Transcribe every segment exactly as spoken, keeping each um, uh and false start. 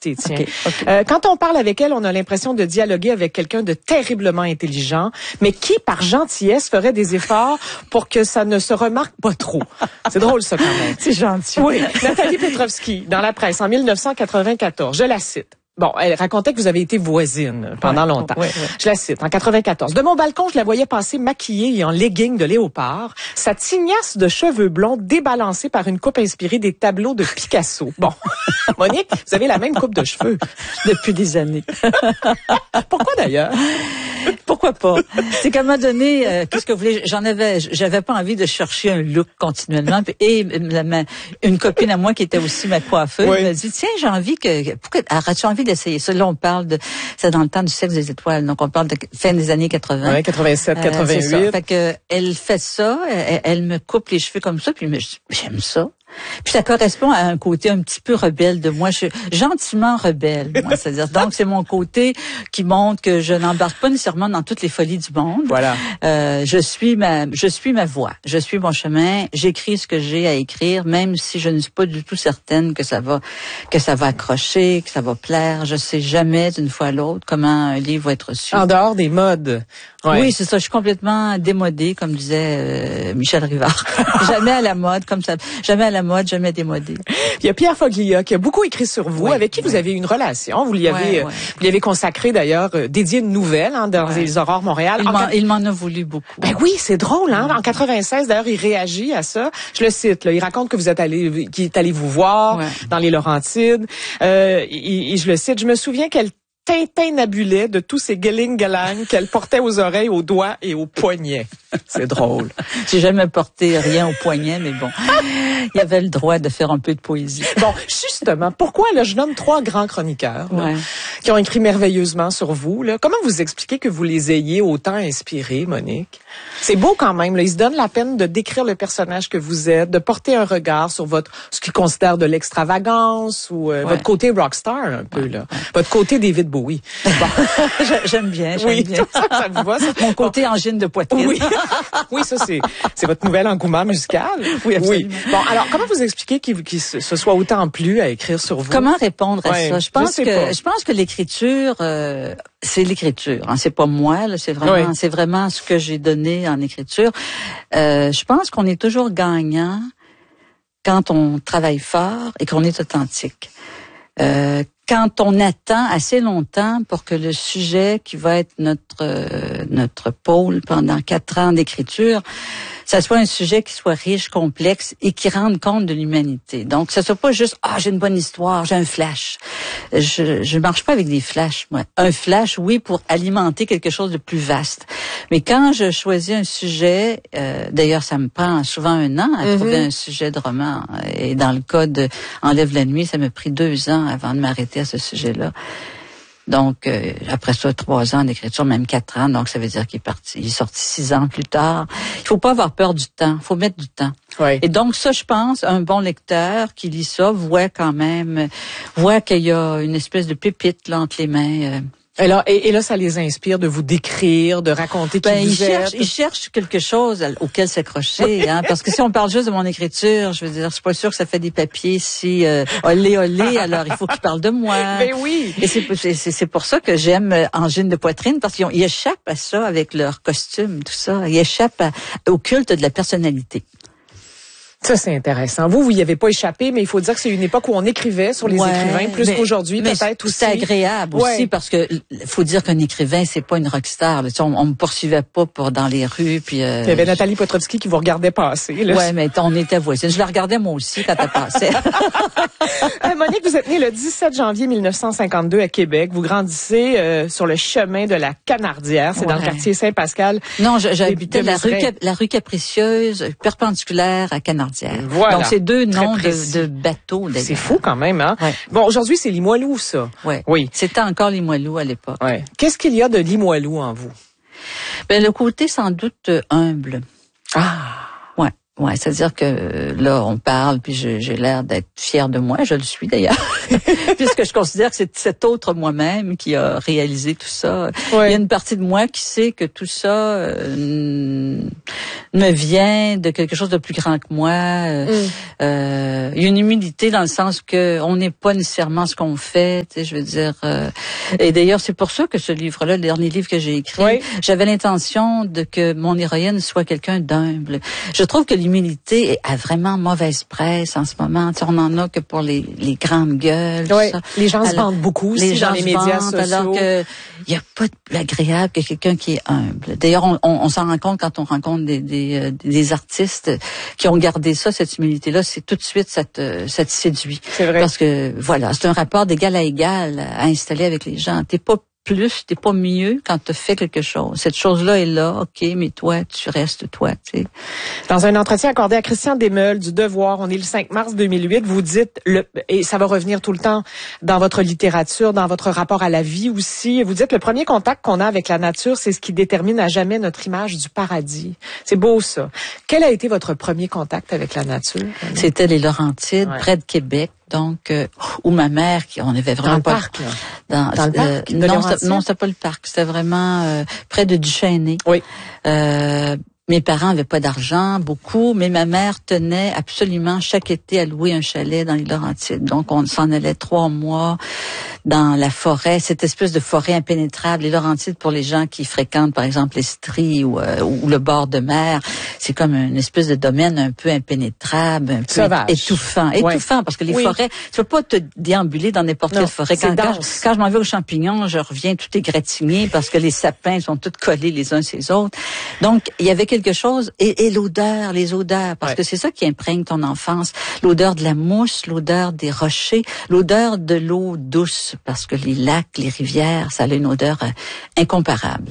l'université, tiens. Okay, okay. Euh, quand on parle avec elle, on a l'impression de dialoguer avec quelqu'un de terriblement intelligent, mais qui, par gentillesse, ferait des efforts pour que ça ne se remarque pas trop. C'est drôle, ça, quand même. C'est gentil. Oui, Nathalie Petrovski, dans la presse, en mille neuf cent quatre-vingt-quatorze, je la cite. Bon, elle racontait que vous avez été voisine pendant ouais, longtemps. Ouais, ouais. Je la cite, en quatre-vingt-quatorze. De mon balcon, je la voyais passer maquillée et en legging de léopard, sa tignasse de cheveux blonds débalancée par une coupe inspirée des tableaux de Picasso. Bon, Monique, vous avez la même coupe de cheveux. Depuis des années. Pourquoi d'ailleurs? Pourquoi pas? C'est qu'à un moment donné, euh, qu'est-ce que vous voulez, j'en avais, j'avais pas envie de chercher un look continuellement. Et la, ma, une copine à moi qui était aussi ma coiffeuse oui. m'a dit, tiens, j'ai envie que, pourquoi, as-tu envie d'essayer ça? Là, on parle de, c'est dans le temps du sexe des étoiles. Donc, on parle de fin des années quatre-vingts. Oui, quatre-vingt-sept, quatre-vingt-huit. Euh, c'est ça. Fait que, elle fait ça, elle, elle me coupe les cheveux comme ça, puis j'aime ça. Puis ça correspond à un côté un petit peu rebelle de moi. Je suis gentiment rebelle, moi. C'est-à-dire, donc c'est mon côté qui montre que je n'embarque pas nécessairement dans toutes les folies du monde. Voilà. Euh, je suis ma, je suis ma voix. Je suis mon chemin. J'écris ce que j'ai à écrire, même si je ne suis pas du tout certaine que ça va, que ça va accrocher, que ça va plaire. Je sais jamais d'une fois à l'autre comment un livre va être reçu. En dehors des modes. Ouais. Oui, c'est ça. Je suis complètement démodée, comme disait euh, Michel Rivard. Jamais à la mode, comme ça. Jamais à la mode, jamais démodée. Il y a Pierre Foglia qui a beaucoup écrit sur vous, oui, avec qui oui. vous avez une relation. Vous lui avez, ouais, ouais. vous lui avez consacré d'ailleurs, euh, dédié une nouvelle hein, dans ouais. les Aurores Montréal. Il m'en, il m'en a voulu beaucoup. Ben oui, c'est drôle. Hein? En quatre-vingt-seize, d'ailleurs, il réagit à ça. Je le cite. Là, il raconte que vous êtes allé, qu'il est allé vous voir ouais. dans les Laurentides. Euh, et, et je le cite. Je me souviens qu'elle tintinabulait de tous ces guéling-galang qu'elle portait aux oreilles, aux doigts et aux poignets. C'est drôle. J'ai jamais porté rien aux poignets, mais bon, il y avait le droit de faire un peu de poésie. Bon, justement, pourquoi là, je nomme trois grands chroniqueurs là, ouais. qui ont écrit merveilleusement sur vous. Là. Comment vous expliquez que vous les ayez autant inspirés, Monique? C'est beau quand même. Là. Ils se donnent la peine de décrire le personnage que vous êtes, de porter un regard sur votre ce qu'ils considèrent de l'extravagance ou euh, ouais. votre côté rockstar un peu. Ouais. là, votre côté David Bowie. Bon. j'aime bien, j'aime oui, bien. Ça, ça vous va, ça? Mon côté angine de poitrine. Oui, oui ça c'est c'est votre nouvel engouement musical. Oui, absolument. Oui. Bon, alors comment vous expliquez qu'il, qu'il se soit autant plu à écrire sur vous? Comment répondre à ouais, ça? Je pense je que pas. je pense que l'écriture, euh, c'est l'écriture. Hein, c'est pas moi, là, c'est vraiment oui. c'est vraiment ce que j'ai donné en écriture. Euh, je pense qu'on est toujours gagnant quand on travaille fort et qu'on est authentique. Euh, quand on attend assez longtemps pour que le sujet qui va être notre euh, notre pôle pendant quatre ans d'écriture, ça soit un sujet qui soit riche, complexe et qui rende compte de l'humanité. Donc, ça soit pas juste ah j'ai une bonne histoire, j'ai un flash. Je je marche pas avec des flashs, moi. Un flash, oui, pour alimenter quelque chose de plus vaste. Mais quand je choisis un sujet, euh, d'ailleurs, ça me prend souvent un an à mm-hmm. trouver un sujet de roman. Et dans le cas de Enlève la nuit, ça m'a pris deux ans avant de m'arrêter à ce sujet-là. Donc, euh, après ça, trois ans d'écriture, même quatre ans. Donc, ça veut dire qu'il est parti, il est sorti six ans plus tard. Il faut pas avoir peur du temps. Il faut mettre du temps. Oui. Et donc, ça, je pense, un bon lecteur qui lit ça voit quand même, voit qu'il y a une espèce de pépite là entre les mains. Euh, Et là, et, et là, ça les inspire de vous décrire, de raconter qui ben, vous ils êtes. cherchent, ils cherchent quelque chose auquel s'accrocher, hein, parce que si on parle juste de mon écriture, je veux dire, je suis pas sûre que ça fait des papiers si euh, olé olé. Alors, il faut qu'ils parlent de moi. Mais oui. Et c'est c'est c'est pour ça que j'aime Angine de poitrine, parce qu'ils ils échappent à ça avec leur costume, tout ça. Ils échappent à, au culte de la personnalité. Ça, c'est intéressant. Vous, vous y avez pas échappé, mais il faut dire que c'est une époque où on écrivait sur les ouais, écrivains, plus mais, qu'aujourd'hui, mais peut-être aussi. C'est agréable ouais. aussi, parce que faut dire qu'un écrivain, c'est pas une rockstar. On, on me poursuivait pas pour dans les rues. Puis, euh, il y avait Nathalie Petrovski qui vous regardait passer. Là. Ouais, mais on était voisines. Je la regardais moi aussi quand elle passait. hey, Monique, vous êtes née le dix-sept janvier mille neuf cent cinquante-deux à Québec. Vous grandissez euh, sur le chemin de la Canardière. C'est ouais. dans le quartier Saint-Pascal. Non, j'habitais la rue, la rue Capricieuse, perpendiculaire à Canardière. Voilà. Donc, c'est deux noms de, de bateaux. D'ailleurs. C'est fou quand même, hein? Ouais. Bon, aujourd'hui, c'est Limoilou, ça. Ouais. Oui. C'était encore Limoilou à l'époque. Ouais. Qu'est-ce qu'il y a de Limoilou en vous? Ben, le côté sans doute humble. Ah! Ouais. Ouais, c'est-à-dire que là, on parle, puis je, j'ai l'air d'être fière de moi, je le suis d'ailleurs, puisque je considère que c'est cet autre moi-même qui a réalisé tout ça. Ouais. Il y a une partie de moi qui sait que tout ça euh, me vient de quelque chose de plus grand que moi. Mm. Euh, il y a une humilité dans le sens que on n'est pas nécessairement ce qu'on fait, tu sais, je veux dire. Euh, et d'ailleurs, c'est pour ça que ce livre-là, le dernier livre que j'ai écrit, ouais. j'avais l'intention de que mon héroïne soit quelqu'un d'humble. Je trouve que l'humilité a vraiment mauvaise presse en ce moment. Tu sais, on en a que pour les, les grandes gueules. Oui, les gens alors, se vendent beaucoup aussi les dans les médias vendent, sociaux. Alors que il y a pas de plus agréable que quelqu'un qui est humble. D'ailleurs, on, on, on s'en rend compte quand on rencontre des, des, des artistes qui ont gardé ça, cette humilité-là. C'est tout de suite ça te, ça te séduit. C'est vrai. Parce que voilà, c'est un rapport d'égal à égal à installer avec les gens. T'es pas plus, t'es pas mieux quand tu fais quelque chose. Cette chose-là est là, ok, mais toi, tu restes toi, tu sais. Dans un entretien accordé à Christian Desmeules du Devoir, on est le cinq mars deux mille huit, vous dites, le, et ça va revenir tout le temps dans votre littérature, dans votre rapport à la vie aussi, vous dites le premier contact qu'on a avec la nature, c'est ce qui détermine à jamais notre image du paradis. C'est beau ça. Quel a été votre premier contact avec la nature? C'était les Laurentides, ouais. près de Québec. Donc, euh, où ma mère, qui on avait vraiment dans pas le parc, là. Dans, dans le parc. Euh, non, c'était, non, c'était pas le parc. C'était vraiment euh, près de Duchesnay. Oui. Euh, mes parents avaient pas d'argent, beaucoup, mais ma mère tenait absolument chaque été à louer un chalet dans les Laurentides. Donc, on s'en allait trois mois dans la forêt, cette espèce de forêt impénétrable. Les Laurentides, pour les gens qui fréquentent, par exemple, l'Estrie ou, euh, ou le bord de mer, c'est comme une espèce de domaine un peu impénétrable, un peu sauvage, étouffant. Ouais. Étouffant, parce que les oui. forêts, tu peux pas te déambuler dans n'importe non, quelle forêt. Quand, quand, je, quand je m'en vais aux champignons, je reviens tout égratigné parce que les sapins sont tous collés les uns sur les autres. Donc, il y avait quelque chose, et, et l'odeur, les odeurs, parce ouais. que c'est ça qui imprègne ton enfance. L'odeur de la mousse, l'odeur des rochers, l'odeur de l'eau douce, parce que les lacs, les rivières, ça a une odeur euh, incomparable.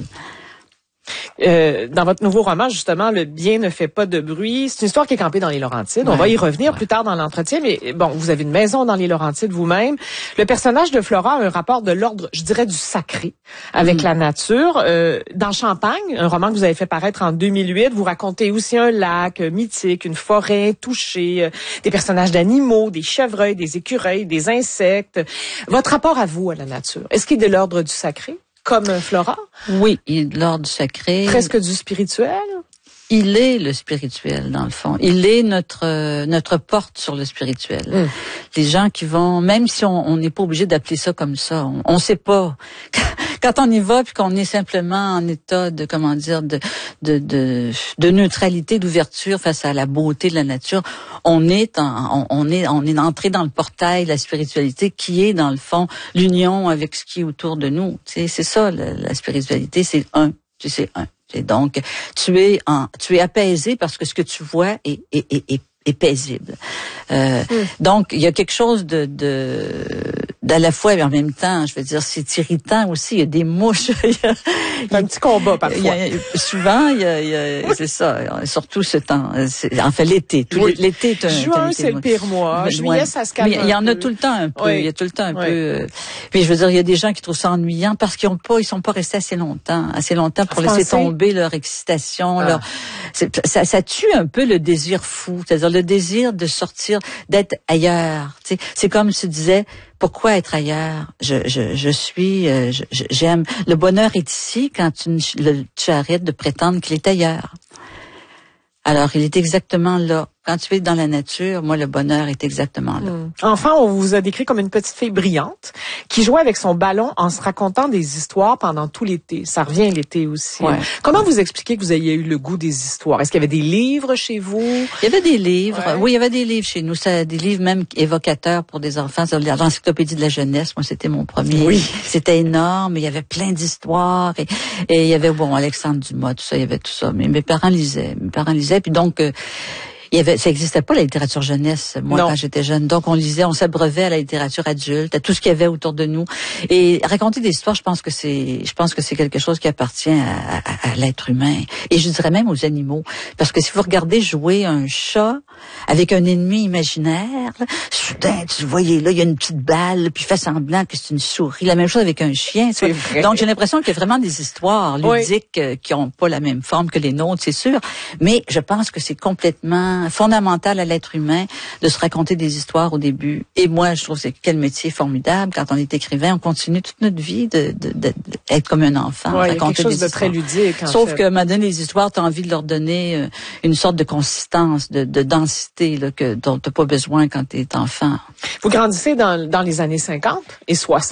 Euh, dans votre nouveau roman, justement, Le bien ne fait pas de bruit, c'est une histoire qui est campée dans les Laurentides. Ouais, On va y revenir ouais. plus tard dans l'entretien, mais bon, vous avez une maison dans les Laurentides vous-même. Le personnage de Flora a un rapport de l'ordre, je dirais, du sacré avec mmh. la nature. Euh, dans Champagne, un roman que vous avez fait paraître en deux mille huit, vous racontez aussi un lac euh, mythique, une forêt touchée, euh, des personnages d'animaux, des chevreuils, des écureuils, des insectes. Votre rapport à vous, à la nature, est-ce qu'il est de l'ordre du sacré? Comme Flora? Oui, il est de l'ordre sacré. Presque du spirituel? Il est le spirituel, dans le fond. Il est notre euh, notre porte sur le spirituel. Mm. Les gens qui vont, même si on n'est pas obligé d'appeler ça comme ça, on ne sait pas. Quand on y va, puis qu'on est simplement en état de, comment dire, de de de, de neutralité, d'ouverture face à la beauté de la nature, on est en, on, on est on est entré dans le portail de la spiritualité, qui est dans le fond l'union avec ce qui est autour de nous. Tu sais, c'est ça la, la spiritualité, c'est un, tu sais, un. Et donc, tu es en, tu es apaisé parce que ce que tu vois est, est, est, est, est paisible. Euh, mm. Donc, il y a quelque chose de, de, d'à la fois, mais en même temps, je veux dire, c'est irritant aussi. Il y a des mouches. il y a, c'est un petit combat parfois. Il y a, souvent, il y a, il y a c'est ça. Surtout ce temps. C'est, enfin, l'été. Tout oui. L'été est un. Juin, c'est le pire mois. Juillet, ça se calme. Mais il y en a tout le temps un peu. Oui. Il y a tout le temps un oui. peu. Puis je veux dire, il y a des gens qui trouvent ça ennuyant parce qu'ils ont pas, ils sont pas restés assez longtemps, assez longtemps pour laisser tomber leur excitation. Ah. Leur, ça, ça tue un peu le désir fou, c'est-à-dire le désir de sortir, d'être ailleurs. Tu sais, c'est comme si tu disais. Pourquoi être ailleurs? Je, je, je suis, euh, je, j'aime. Le bonheur est ici quand tu, le, tu arrêtes de prétendre qu'il est ailleurs. Alors, il est exactement là. Quand tu es dans la nature, moi, le bonheur est exactement là. Mmh. Enfant, on vous a décrit comme une petite fille brillante qui jouait avec son ballon en se racontant des histoires pendant tout l'été. Ça revient l'été aussi. Ouais. Comment vous expliquez que vous ayez eu le goût des histoires? Est-ce qu'il y avait des livres chez vous? Il y avait des livres. Ouais. Oui, il y avait des livres chez nous. Ça, des livres même évocateurs pour des enfants. L'encyclopédie de la jeunesse, moi, c'était mon premier. Oui. C'était énorme. Il y avait plein d'histoires. Et, et il y avait, bon, Alexandre Dumas, tout ça. Il y avait tout ça. Mais mes parents lisaient. Mes parents lisaient. Puis donc, euh, il y avait, ça n'existait pas la littérature jeunesse, moi, non. quand j'étais jeune. Donc, on lisait, on s'abreuvait à la littérature adulte, à tout ce qu'il y avait autour de nous. Et raconter des histoires, je pense que c'est, je pense que c'est quelque chose qui appartient à, à, à l'être humain. Et je dirais même aux animaux. Parce que si vous regardez jouer un chat avec un ennemi imaginaire, là, soudain, tu voyais, là, il y a une petite balle, puis il fait semblant que c'est une souris. La même chose avec un chien. Donc, j'ai l'impression qu'il y a vraiment des histoires ludiques oui. euh, qui ont pas la même forme que les nôtres, c'est sûr. Mais je pense que c'est complètement fondamental à l'être humain de se raconter des histoires au début. Et moi, je trouve que c'est quel métier formidable. Quand on est écrivain, on continue toute notre vie de, de, de, de être comme un enfant, ouais, raconter quelque chose des de très ludique. En Sauf fait. que maintenant, les histoires, tu as envie de leur donner euh, une sorte de consistance, de, de densité là, que, dont tu n'as pas besoin quand tu es enfant. Vous grandissez dans, dans les années cinquante et soixante.